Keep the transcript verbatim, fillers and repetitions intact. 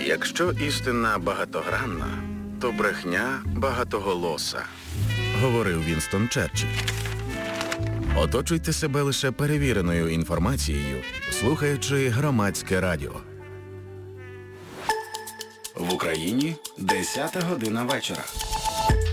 Якщо істина багатогранна, то брехня багатоголоса, говорив Вінстон Черчилль. Оточуйте себе лише перевіреною інформацією, слухаючи громадське радіо. В Україні десята година вечора.